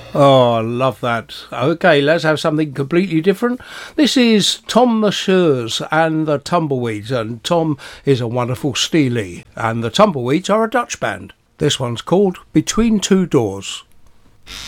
Oh, I love that. Okay, let's have something completely different. This is Tom Messrs and the Tumbleweeds, and Tom is a wonderful Steely, and the Tumbleweeds are a Dutch band. This one's called Between Two Doors.